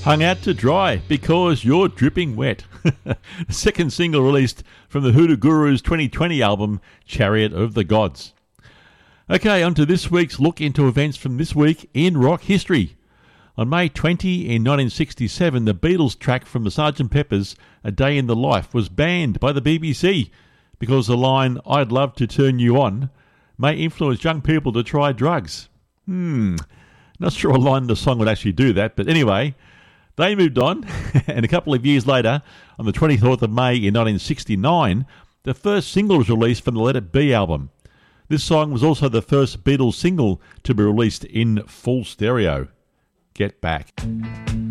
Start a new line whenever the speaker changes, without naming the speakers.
Hung Out to Dry Because You're Dripping Wet. The second single released from the Hoodoo Gurus 2020 album, Chariot of the Gods. Okay, on to this week's look into events from this week in rock history. On May 20 in 1967, the Beatles track from the Sgt. Pepper's A Day in the Life was banned by the BBC because the line, I'd love to turn you on, may influence young people to try drugs. Not sure a line in the song would actually do that, but anyway, they moved on, and a couple of years later, on the 24th of May in 1969, the first single was released from the Let It Be album. This song was also the first Beatles single to be released in full stereo. Get Back.